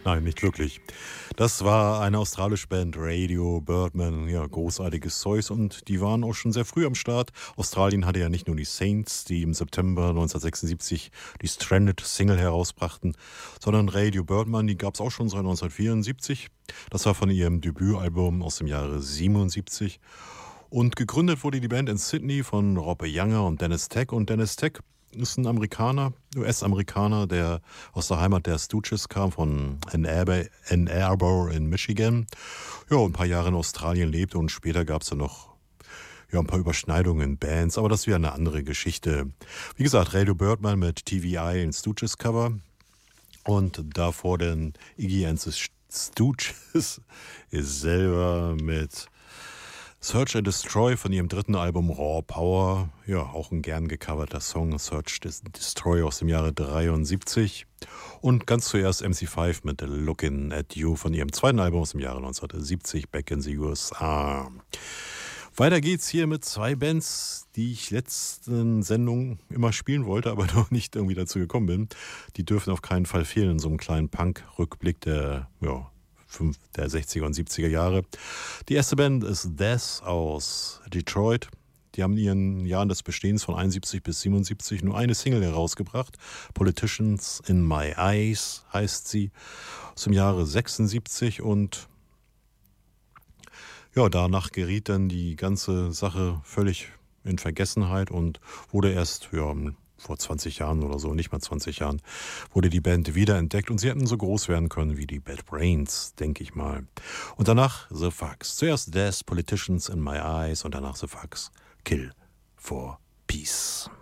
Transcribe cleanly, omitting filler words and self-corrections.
Nein, nicht wirklich. Das war eine australische Band, Radio Birdman, ja, großartiges Zeug und die waren auch schon sehr früh am Start. Australien hatte ja nicht nur die Saints, die im September 1976 die Stranded-Single herausbrachten, sondern Radio Birdman, die gab es auch schon seit 1974. Das war von ihrem Debütalbum aus dem Jahre 77. Und gegründet wurde die Band in Sydney von Rob Younger und Dennis Tech. Und Dennis Tech ist ein Amerikaner, US-Amerikaner, der aus der Heimat der Stooges kam, von Ann Arbor in Michigan. Ja, und ein paar Jahre in Australien lebte und später gab es dann noch ja, ein paar Überschneidungen in Bands, aber das ist wieder eine andere Geschichte. Wie gesagt, Radio Birdman mit TVI in Stooges Cover und davor den Iggy and the Stooges ist selber mit Search and Destroy von ihrem dritten Album Raw Power, ja, auch ein gern gecoverter Song, Search and Destroy aus dem Jahre 73. Und ganz zuerst MC5 mit Lookin' at You von ihrem zweiten Album aus dem Jahre 1970, Back in the USA. Weiter geht's hier mit zwei Bands, die ich letzten Sendungen immer spielen wollte, aber noch nicht irgendwie dazu gekommen bin. Die dürfen auf keinen Fall fehlen in so einem kleinen Punk-Rückblick der 60er und 70er Jahre. Die erste Band ist Death aus Detroit. Die haben in ihren Jahren des Bestehens von 71 bis 77 nur eine Single herausgebracht. Politicians in My Eyes heißt sie, aus dem Jahre 76. Und ja, danach geriet dann die ganze Sache völlig in Vergessenheit und wurde erst vor 20 Jahren oder so, nicht mal 20 Jahren, wurde die Band wiederentdeckt und sie hätten so groß werden können wie die Bad Brains, denke ich mal. Und danach The Fucks. Zuerst Death, Politicians in My Eyes und danach The Fucks, Kill for Peace.